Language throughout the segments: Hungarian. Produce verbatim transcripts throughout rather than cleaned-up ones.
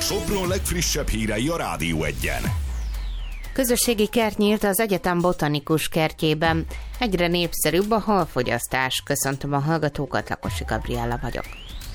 Sopron legfrissebb hírei a Rádió Egyen. Közösségi kert nyílt az egyetem botanikus kertjében. Egyre népszerűbb a halfogyasztás. Köszöntöm a hallgatókat, Lakosi Gabriella vagyok.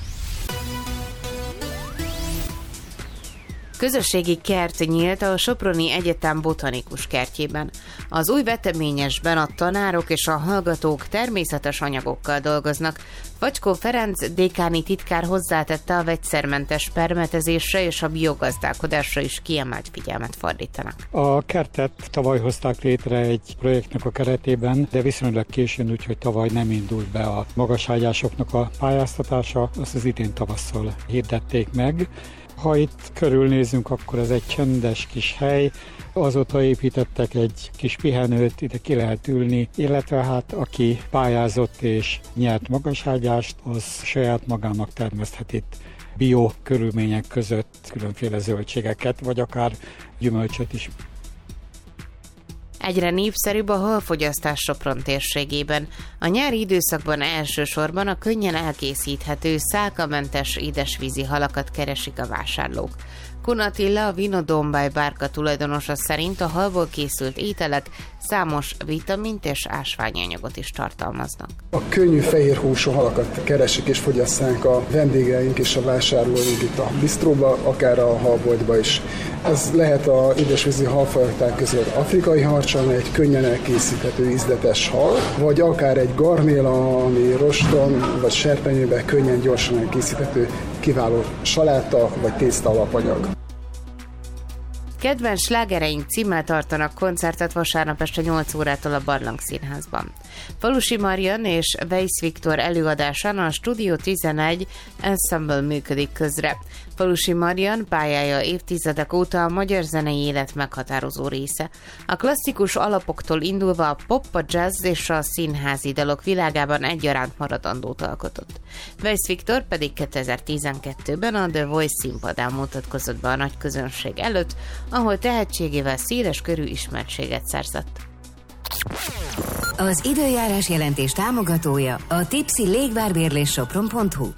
Közösségi kert nyílt a Soproni Egyetem botanikus kertjében. Az új veteményesben a tanárok és a hallgatók természetes anyagokkal dolgoznak. Facskó Ferenc dékáni titkár hozzátette, a vegyszermentes permetezésre és a biogazdálkodásra is kiemelt figyelmet fordítanak. A kertet tavaly hozták létre egy projektnek a keretében, de viszonylag későn, úgyhogy tavaly nem indult be a magaságyásoknak a pályáztatása, azt az idén tavasszal hirdették meg. Ha itt körülnézünk, akkor ez egy csendes kis hely, azóta építettek egy kis pihenőt, ide ki lehet ülni, illetve hát aki pályázott és nyert magaságyást, az saját magának termeszthet itt bio körülmények között különféle zöldségeket, vagy akár gyümölcsöt is. Egyre népszerűbb a halfogyasztás Sopron térségében. A nyári időszakban elsősorban a könnyen elkészíthető, szálkamentes édesvízi halakat keresik a vásárlók. Kun Attila, a Vinodombáj bárka tulajdonosa szerint a halból készült ételek számos vitamint és ásványanyagot is tartalmaznak. A könnyű fehérhúsú halakat keresik és fogyasszák a vendégeink és a vásárlóink itt a bistróba, akár a halboltba is. Ez lehet a édesvízi halfajták közül afrikai harcsa, amely egy könnyen elkészíthető ízletes hal, vagy akár egy garnéla, ami roston vagy serpenyőben könnyen, gyorsan elkészíthető kiváló saláta vagy tészta alapanyag. Kedvenc slágereink címmel tartanak koncertet vasárnap este nyolc órától a Barlang Színházban. Falusi Marian és Weiss Viktor előadásán a Studio tizenegy Ensemble működik közre. Falusi Marian pályája évtizedek óta a magyar zenei élet meghatározó része. A klasszikus alapoktól indulva a pop, a jazz és a színházi dalok világában egyaránt maradandót alkotott. Weiss Viktor pedig kétezer-tizenkettőben a The Voice színpadán mutatkozott be a nagy közönség előtt, ahol tehetségével széles körű ismertséget szerzett. Az időjárás jelentés támogatója a Tipsy légvárbérlés sopron pont hu.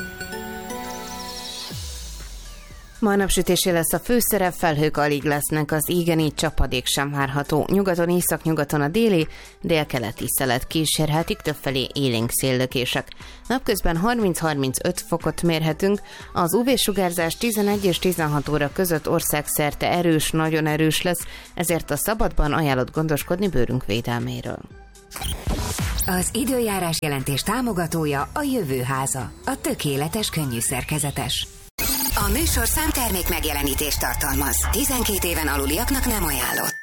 Ma napsütésé lesz a főszerep, felhők alig lesznek, az égen így csapadék sem várható. Nyugaton, északnyugaton a déli, délkeleti szelet kísérhetik, többfelé élénk széllökések. Napközben harminc-harmincöt fokot mérhetünk, az ú vé-sugárzás tizenegy és tizenhat óra között országszerte erős, nagyon erős lesz, ezért a szabadban ajánlott gondoskodni bőrünk védelméről. Az időjárás jelentés támogatója a Jövőháza, a tökéletes könnyű szerkezetes. A műsor számtermék megjelenítést tartalmaz. tizenkét éven aluliaknak nem ajánlott.